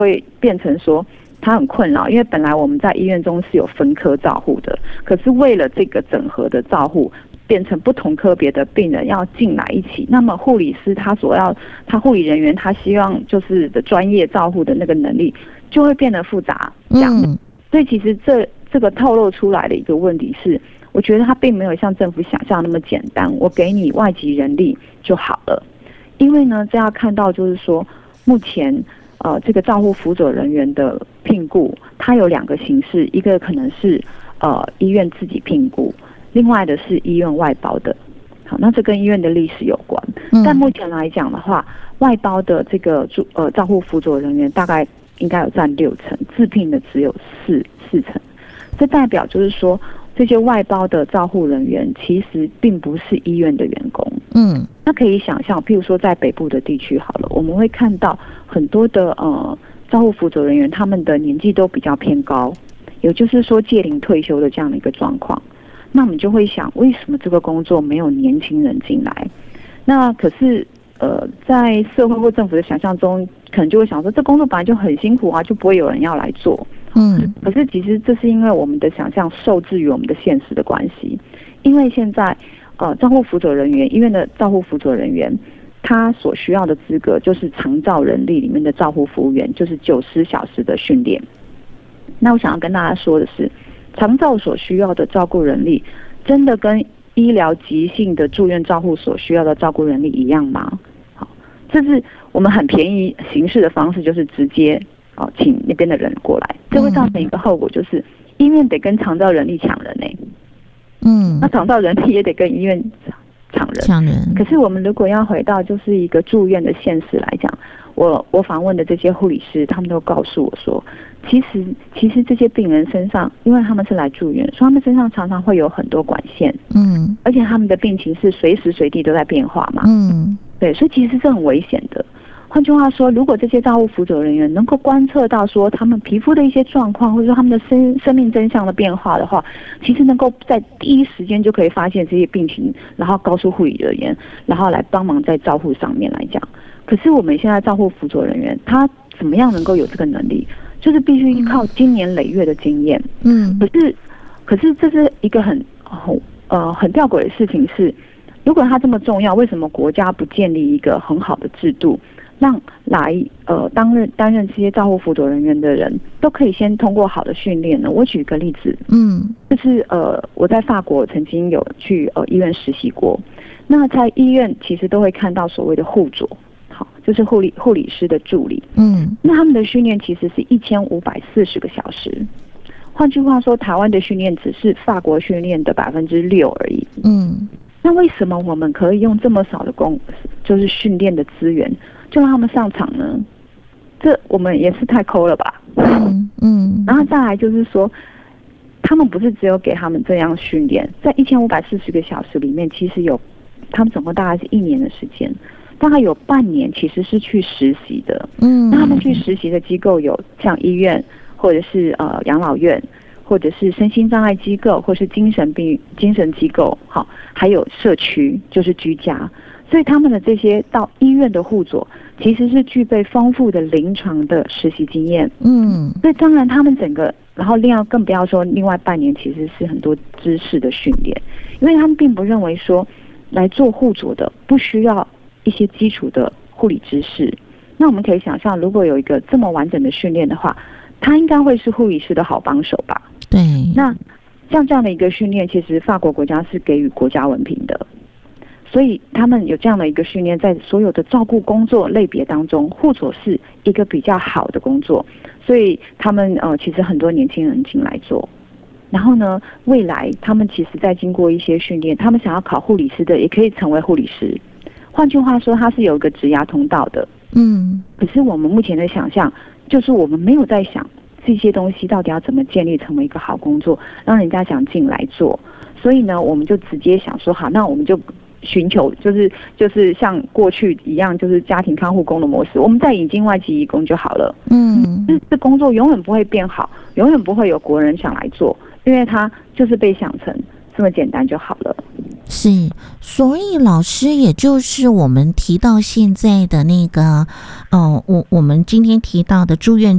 会变成说他很困扰，因为本来我们在医院中是有分科照护的，可是为了这个整合的照护，变成不同科别的病人要进来一起，那么护理师他护理人员他希望就是的专业照护的那个能力就会变得复杂，这样。所以其实这个透露出来的一个问题是，我觉得它并没有像政府想象那么简单，我给你外籍人力就好了。因为呢，这要看到就是说，目前这个照护辅佐人员的聘雇，它有2个形式，一个可能是医院自己聘雇，另外的是医院外包的。好，那这跟医院的历史有关。但目前来讲的话，外包的这个照护辅佐人员大概应该有占60%，自聘的只有4成。这代表就是说，这些外包的照护人员其实并不是医院的员工。那可以想象，譬如说在北部的地区好了，我们会看到很多的照护辅佐人员，他们的年纪都比较偏高，也就是说届龄退休的这样的一个状况。那我们就会想，为什么这个工作没有年轻人进来？那可是在社会或政府的想象中，可能就会想说，这工作本来就很辛苦啊，就不会有人要来做。可是其实这是因为我们的想象受制于我们的现实的关系。因为现在照护辅佐人员，医院的照护辅佐人员，他所需要的资格就是长照人力里面的照护服务员，就是90小时的训练。那我想要跟大家说的是，长照所需要的照顾人力，真的跟医疗急性的住院照护所需要的照顾人力一样吗？好，这是我们很便宜形式的方式，就是直接请那边的人过来，这会造成一个后果，就是医院得跟长照人力抢人那长照人力也得跟医院抢人。可是我们如果要回到就是一个住院的现实来讲，我访问的这些护理师，他们都告诉我说，其实这些病人身上，因为他们是来住院，所以他们身上常常会有很多管线，而且他们的病情是随时随地都在变化嘛，对，所以其实是很危险的。换句话说，如果这些照护辅佐人员能够观测到说他们皮肤的一些状况，或者说他们的生命真相的变化的话，其实能够在第一时间就可以发现这些病情，然后告诉护理人员，然后来帮忙在照护上面来讲。可是我们现在照护辅佐人员，他怎么样能够有这个能力？就是必须依靠经年累月的经验。可是这是一个很吊诡的事情是，如果他这么重要，为什么国家不建立一个很好的制度？让来担任这些照护辅佐人员的人都可以先通过好的训练呢。我举个例子，就是我在法国曾经有去医院实习过。那在医院其实都会看到所谓的护佐，好，就是护理师的助理。那他们的训练其实是1540个小时。换句话说，台湾的训练只是法国训练的6%而已。那为什么我们可以用这么少的就是训练的资源，就让他们上场呢？这我们也是太抠了吧。然后再来就是说，他们不是只有给他们这样训练，在1540个小时里面，其实他们总共大概是1年的时间，大概有半年其实是去实习的。那他们去实习的机构有像医院，或者是养老院，或者是身心障碍机构，或是精神机构，好，还有社区，就是居家。所以他们的这些到医院的护佐，其实是具备丰富的临床的实习经验。所以当然他们整个，然后更不要说另外半年其实是很多知识的训练，因为他们并不认为说来做护佐的不需要一些基础的护理知识。那我们可以想象，如果有一个这么完整的训练的话，他应该会是护理师的好帮手吧？ 对。 那像这样的一个训练，其实法国国家是给予国家文凭的，所以他们有这样的一个训练，在所有的照顾工作类别当中，护佐是一个比较好的工作，所以他们其实很多年轻人进来做。然后呢，未来他们其实在经过一些训练，他们想要考护理师的，也可以成为护理师。换句话说，他是有一个职涯通道的。可是我们目前的想象，就是我们没有在想这些东西到底要怎么建立成为一个好工作，让人家想进来做。所以呢，我们就直接想说，好，那我们就寻求就是像过去一样，就是家庭看护工的模式，我们再引进外籍移工就好了。这工作永远不会变好，永远不会有国人想来做，因为它就是被想成这么简单就好了。 是，所以老师也就是我们提到现在的那个，我们今天提到的住院